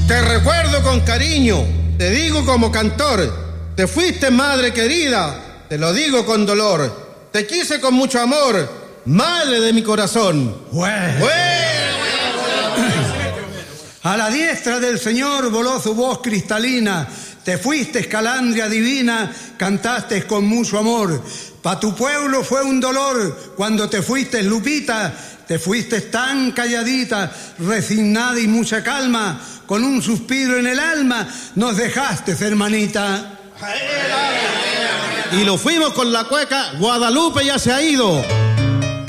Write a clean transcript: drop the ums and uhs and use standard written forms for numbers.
Te recuerdo con cariño, te digo como cantor, te fuiste madre querida, te lo digo con dolor, te quise con mucho amor, madre de mi corazón. A la diestra del Señor voló su voz cristalina, te fuiste calandria divina, cantaste con mucho amor. Pa' tu pueblo fue un dolor cuando te fuiste, Lupita, te fuiste tan calladita, resignada y mucha calma, con un suspiro en el alma nos dejaste, hermanita. Y lo fuimos con la cueca, Guadalupe ya se ha ido.